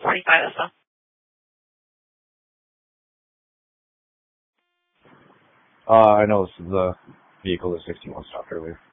45 as well. I know this is the vehicle that 61 stopped earlier.